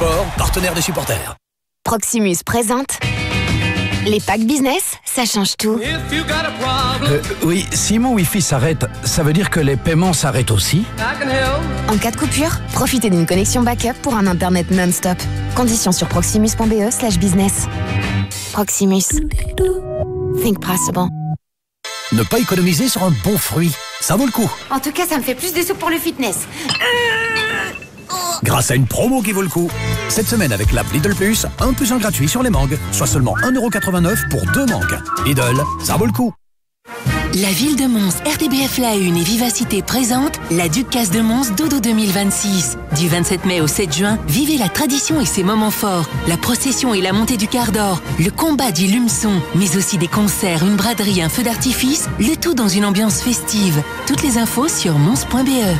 Sport, partenaire des supporters. Proximus présente les packs business, ça change tout. Oui, si mon Wi-Fi s'arrête, ça veut dire que les paiements s'arrêtent aussi? En cas de coupure, profitez d'une connexion backup pour un internet non-stop. Conditions sur proximus.be/business. Proximus. Think possible. Ne pas économiser sur un bon fruit, ça vaut le coup. En tout cas, ça me fait plus de sous pour le fitness. Grâce à une promo qui vaut le coup. Cette semaine avec l'app Lidl Plus, 1 + 1 gratuit sur les mangues, soit seulement 1,89€ pour 2 mangues. Lidl, ça vaut le coup. La ville de Mons, RTBF La Une et Vivacité présentent la Ducasse de Mons Dodo 2026. Du 27 mai au 7 juin, vivez la tradition et ses moments forts, la procession et la montée du quart d'or, le combat du lumeçon, mais aussi des concerts, une braderie, un feu d'artifice, le tout dans une ambiance festive. Toutes les infos sur mons.be.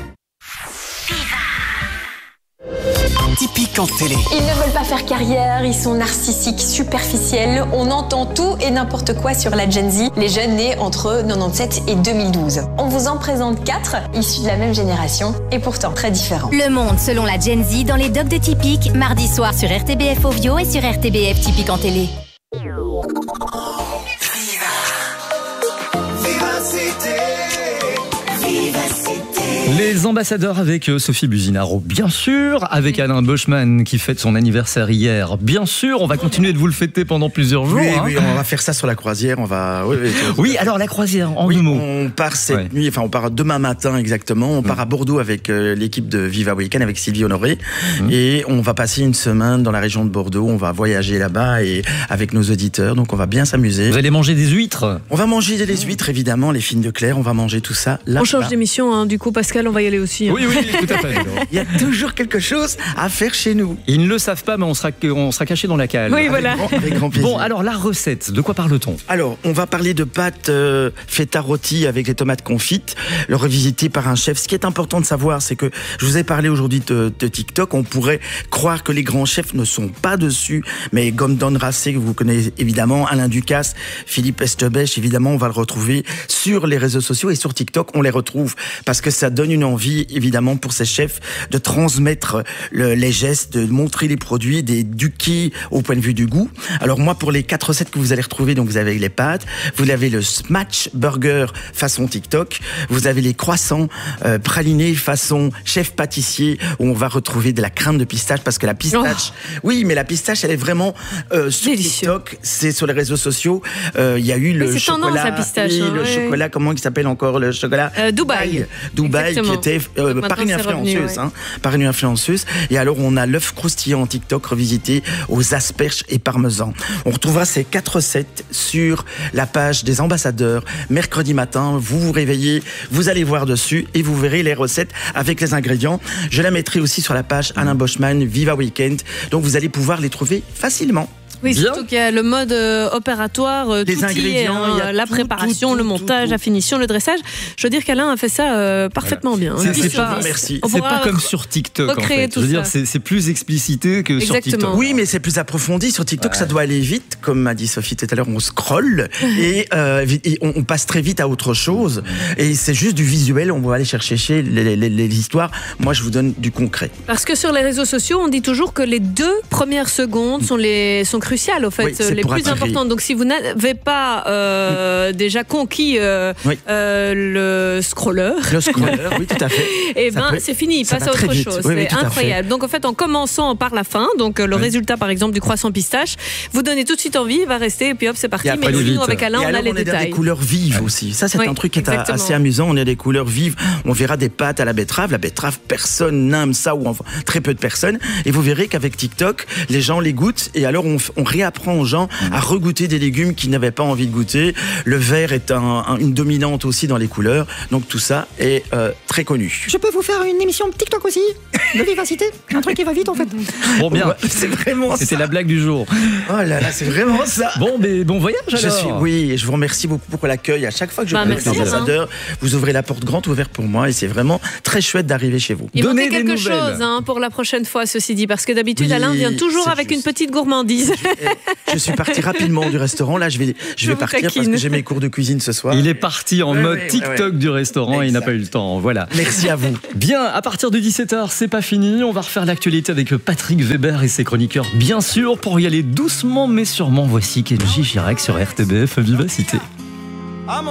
Typique en télé. Ils ne veulent pas faire carrière, ils sont narcissiques, superficiels. On entend tout et n'importe quoi sur la Gen Z, les jeunes nés entre 97 et 2012. On vous en présente 4, issus de la même génération et pourtant très différents. Le monde selon la Gen Z dans les docs de Typique, mardi soir sur RTBF Ovio et sur RTBF Typique en télé. Les ambassadeurs avec Sophie Buzinaro, bien sûr, avec Alain Boschman qui fête son anniversaire hier, bien sûr, on va continuer de vous le fêter pendant plusieurs jours. Oui, on va faire ça sur la croisière, on va... Oui, alors la croisière, en 2 mots. On part cette nuit, on part demain matin exactement, on part à Bordeaux avec l'équipe de Viva Weekend, avec Sylvie Honoré, et on va passer une semaine dans la région de Bordeaux, on va voyager là-bas et avec nos auditeurs, donc on va bien s'amuser. Vous allez manger des huîtres? On va manger des huîtres, évidemment, les films de Claire, on va manger tout ça là-bas. On change d'émission, du coup, Pascal, on va y aller aussi. Oui, tout à fait. Il y a toujours quelque chose à faire chez nous. Ils ne le savent pas, mais on sera cachés dans la cale. Oui, voilà. Avec grand plaisir. Bon, alors la recette, de quoi parle-t-on? Alors, on va parler de pâtes feta rôti avec les tomates confites, le revisité par un chef. Ce qui est important de savoir, c'est que je vous ai parlé aujourd'hui de TikTok. On pourrait croire que les grands chefs ne sont pas dessus, mais Gordon Ramsay, que vous connaissez évidemment, Alain Ducasse, Philippe Estebèche, évidemment, on va le retrouver sur les réseaux sociaux et sur TikTok, on les retrouve parce que ça donne une envie, évidemment, pour ces chefs de transmettre les gestes, de montrer les produits, d'éduquer au point de vue du goût. Alors moi, pour les 4 recettes que vous allez retrouver, donc vous avez les pâtes, vous avez le smash burger façon TikTok, vous avez les croissants pralinés façon chef pâtissier, où on va retrouver de la crème de pistache, parce que la pistache, oui, mais la pistache, elle est vraiment sur délicieux. TikTok, c'est sur les réseaux sociaux. Il y a eu le chocolat, tendance, la pistache, oui, le chocolat, comment il s'appelle encore le chocolat? Dubaï. Dubaï, qui était par une influenceuse, par une influenceuse. Et alors, on a l'œuf croustillant en TikTok revisité aux asperges et parmesan. On retrouvera ces 4 recettes sur la page des ambassadeurs. Mercredi matin, vous vous réveillez, vous allez voir dessus et vous verrez les recettes avec les ingrédients. Je la mettrai aussi sur la page Alain Boschman Viva Weekend. Donc, vous allez pouvoir les trouver facilement. Oui, surtout qu'il y a le mode opératoire, les tout ingrédients, y est, la préparation, le montage, la finition, le dressage. Je veux dire qu'Alain a fait ça parfaitement bien. Merci. C'est pas comme sur TikTok, en fait. Je veux dire, c'est plus explicité que sur TikTok. Oui, mais c'est plus approfondi. Sur TikTok, ça doit aller vite. Comme m'a dit Sophie tout à l'heure, on scrolle et on passe très vite à autre chose. Et c'est juste du visuel. On va aller chercher les histoires. Moi, je vous donne du concret. Parce que sur les réseaux sociaux, on dit toujours que les 2 premières secondes sont cruciales, au fait, les plus importantes. Donc, si vous n'avez pas déjà conquis le scroller, oui, tout à fait. Et c'est fini, il passe à autre chose. C'est incroyable. Donc, en fait, en commençant par la fin, donc le résultat, par exemple, du croissant pistache, vous donnez tout de suite envie, il va rester, et puis hop, c'est parti. Mais nous, avec Alain, on a les détails. On a des couleurs vives aussi. Ça, c'est un truc qui est assez amusant. On a des couleurs vives. On verra des pâtes à la betterave. La betterave, personne n'aime ça, ou enfin, très peu de personnes. Et vous verrez qu'avec TikTok, les gens les goûtent, et alors on réapprend aux gens à regoûter des légumes qu'ils n'avaient pas envie de goûter. Le vert est une dominante aussi dans les couleurs. Donc tout ça est très connu. Je peux vous faire une émission TikTok aussi de vivacité, un truc qui va vite en fait. Bon, bien. C'est vraiment ça. C'était la blague du jour. Oh là là, c'est vraiment ça. Bon, mais bon voyage alors. Oui, et je vous remercie beaucoup pour l'accueil. À chaque fois que je avec les ambassadeurs, vous ouvrez la porte grande ouverte pour moi et c'est vraiment très chouette d'arriver chez vous. Il manquait quelque chose pour la prochaine fois, ceci dit, parce que d'habitude Alain vient toujours avec une petite gourmandise. Je suis parti rapidement du restaurant. Là, je vais partir parce que j'ai mes cours de cuisine ce soir. Il est parti en mode TikTok du restaurant et il n'a pas eu le temps. Voilà. Merci à vous. Bien, à partir de 17h, c'est pas fini. On va refaire l'actualité avec Patrick Weber et ses chroniqueurs, bien sûr. Pour y aller doucement mais sûrement, voici Kenji Girac sur RTBF Vivacité.